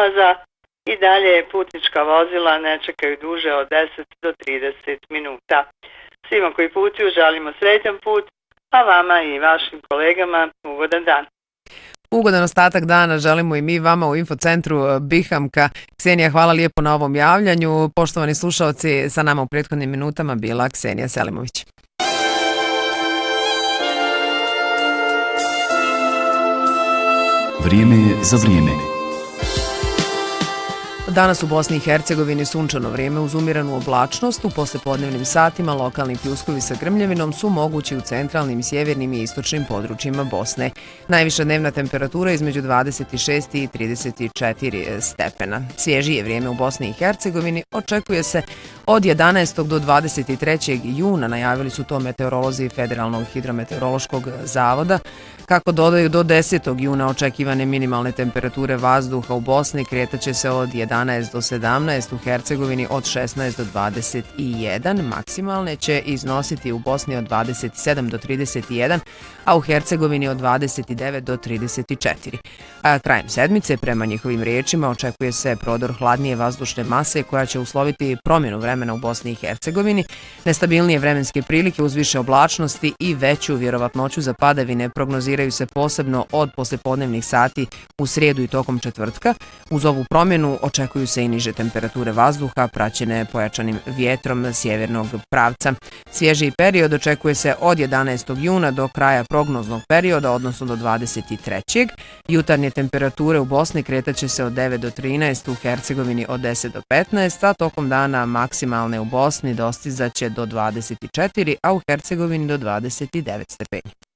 prolaza i dalje putnička vozila ne čekaju duže od 10 do 30 minuta. Svima koji putuju želimo sretan put, a vama i vašim kolegama ugodan dan. Ugodan ostatak dana želimo i mi vama u infocentru Bihamka. Ksenija, hvala lijepo na ovom javljanju. Poštovani slušalci, sa nama u prethodnim minutama bila Ksenija Selimović. Vrijeme je za vrijeme. Danas u Bosni i Hercegovini sunčano vrijeme uz umiranu oblačnost. U poslepodnevnim satima lokalni pljuskovi sa grmljavinom su mogući u centralnim, sjevernim i istočnim područjima Bosne. Najviša dnevna temperatura između 26 i 34 stepena. Svježije vrijeme u Bosni i Hercegovini očekuje se od 11. do 23. juna, najavili su to meteorolozi Federalnog hidrometeorološkog zavoda. Kako dodaju, do 10. juna očekivane minimalne temperature vazduha u Bosni kretaće se od 11 do 17, u Hercegovini od 16 do 21, maksimalne će iznositi u Bosni od 27 do 31, a u Hercegovini od 29 do 34. Krajem sedmice, prema njihovim riječima, očekuje se prodor hladnije vazdušne mase koja će usloviti promjenu vremena u Bosni i Hercegovini, nestabilnije vremenske prilike uz više oblačnosti i veću vjerovatnoću za padavine prognoziraju se posebno od poslepodnevnih sati u srijedu i tokom četvrtka. Uz ovu promjenu očekuju se i niže temperature vazduha praćene pojačanim vjetrom sjevernog pravca. Svježiji period očekuje se od 11. juna do kraja prognoznog perioda, odnosno do 23. Jutarnje temperature u Bosni kretaće se od 9 do 13, u Hercegovini od 10 do 15, a tokom dana maksimalne u Bosni dostizaće do 24, a u Hercegovini do 29 stepeni.